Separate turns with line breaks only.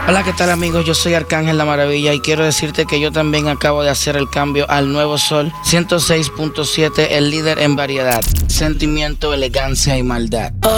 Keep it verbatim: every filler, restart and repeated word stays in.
Hola, ¿qué tal amigos? Yo soy Arcángel La Maravilla y quiero decirte que yo también acabo de hacer el cambio al nuevo Sol ciento seis punto siete, el líder en variedad, sentimiento, elegancia y maldad.